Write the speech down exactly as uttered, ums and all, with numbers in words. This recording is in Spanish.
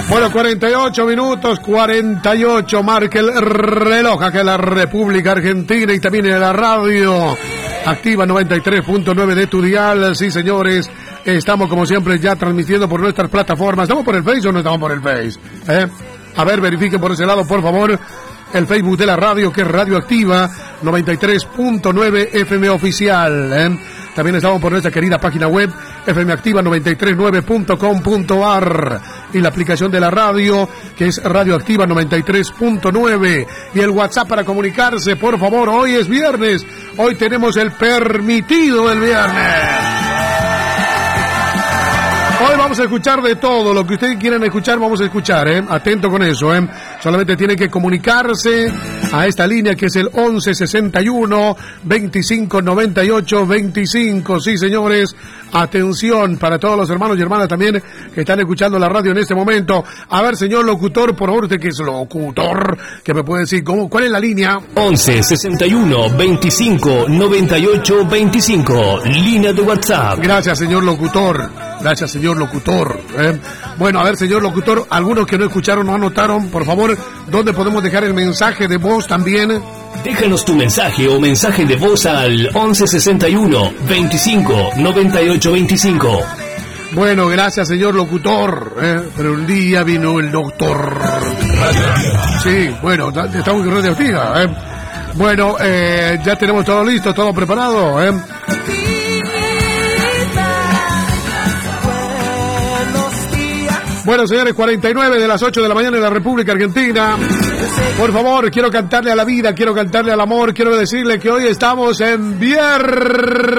Bueno, cuarenta y ocho minutos, cuarenta y ocho, marca el reloj acá en la República Argentina y también en la radio activa noventa y tres punto nueve de tu dial. Sí, señores, estamos como siempre ya transmitiendo por nuestras plataformas. ¿Estamos por el Face o no estamos por el Face? ¿Eh? A ver, verifiquen por ese lado, por favor, el Facebook de la radio, que es Radio Activa noventa y tres punto nueve F M Oficial. ¿eh? También estamos por nuestra querida página web, f m activa noventa y tres nueve punto com punto a r, y la aplicación de la radio, que es Radio Activa noventa y tres punto nueve, y el WhatsApp para comunicarse, por favor. Hoy es viernes, hoy tenemos el permitido del viernes. Hoy vamos a escuchar de todo, lo que ustedes quieran escuchar, vamos a escuchar, ¿eh? Atento con eso, ¿eh? Solamente tienen que comunicarse a esta línea que es el once sesenta y uno veinticinco noventa y ocho veinticinco. Sí, señores, atención para todos los hermanos y hermanas también que están escuchando la radio en este momento. A ver, señor locutor, por favor, usted que es locutor, que me puede decir cómo, cuál es la línea. once sesenta y uno veinticinco noventa y ocho veinticinco, línea de WhatsApp. Gracias, señor locutor. Gracias, señor locutor. ¿eh? Bueno, a ver, señor locutor, algunos que no escucharon, no anotaron, por favor, ¿dónde podemos dejar el mensaje de voz también? Déjanos tu mensaje o mensaje de voz al once sesenta y uno veinticinco noventa y ocho veinticinco. Bueno, gracias, señor locutor. ¿eh? Pero un día vino el doctor. Sí, bueno, estamos en radioactiva. ¿eh? Bueno, eh, ya tenemos todo listo, todo preparado. ¿eh? Bueno, señores, cuarenta y nueve de las ocho de la mañana en la República Argentina. Por favor, quiero cantarle a la vida, quiero cantarle al amor, quiero decirle que hoy estamos en viernes.